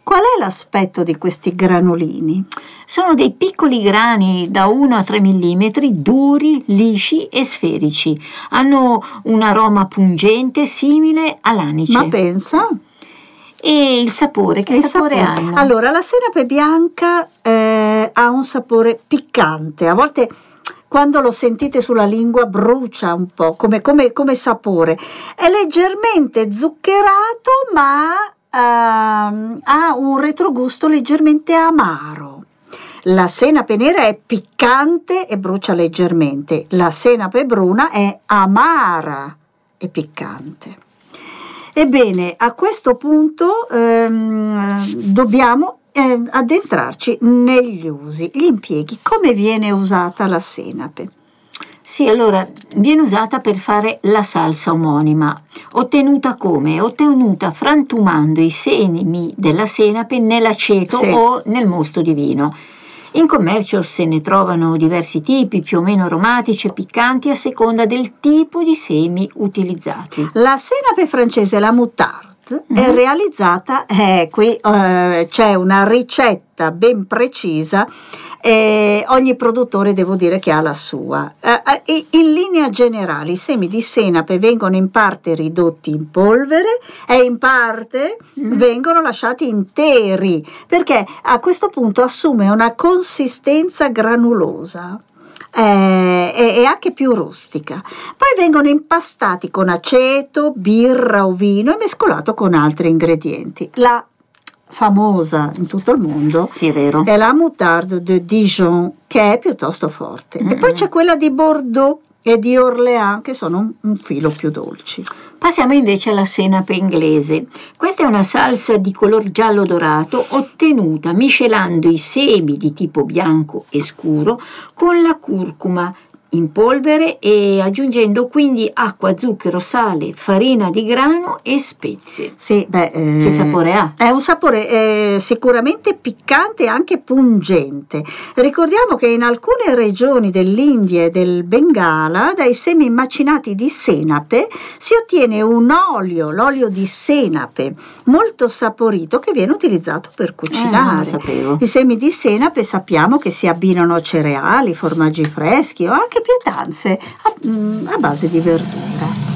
Qual è l'aspetto di questi granulini? Sono dei piccoli grani da 1 a 3 mm, duri, lisci e sferici. Hanno un aroma pungente simile all'anice. Ma pensa? E il sapore, che sapore hanno? Allora, la senape bianca ha un sapore piccante. A volte quando lo sentite sulla lingua brucia un po', come sapore. È leggermente zuccherato, ma ha un retrogusto leggermente amaro. La senape nera è piccante e brucia leggermente. La senape bruna è amara e piccante. Ebbene, a questo punto dobbiamo addentrarci negli usi, gli impieghi. Come viene usata la senape? Sì, allora, viene usata per fare la salsa omonima. Ottenuta come? Ottenuta frantumando i semi della senape nell'aceto o nel mosto di vino. In commercio se ne trovano diversi tipi, più o meno aromatici e piccanti, a seconda del tipo di semi utilizzati. La senape francese, la moutarde, è realizzata, qui c'è una ricetta ben precisa. Ogni produttore, devo dire, che ha la sua. In linea generale i semi di senape vengono in parte ridotti in polvere e in parte vengono lasciati interi, perché a questo punto assume una consistenza granulosa e anche più rustica. Poi vengono impastati con aceto, birra o vino e mescolato con altri ingredienti. La famosa in tutto il mondo, sì, è vero, è la moutarde de Dijon, che è piuttosto forte. E poi c'è quella di Bordeaux e di Orléans, che sono un filo più dolci. Passiamo invece alla senape inglese. Questa è una salsa di color giallo dorato ottenuta miscelando i semi di tipo bianco e scuro con la curcuma in polvere e aggiungendo quindi acqua, zucchero, sale, farina di grano e spezie. Sì, che sapore ha? È un sapore sicuramente piccante e anche pungente. Ricordiamo che in alcune regioni dell'India e del Bengala dai semi macinati di senape si ottiene un olio, l'olio di senape, molto saporito, che viene utilizzato per cucinare. Non lo sapevo. I semi di senape sappiamo che si abbinano a cereali, formaggi freschi o anche pietanze a base di verdura.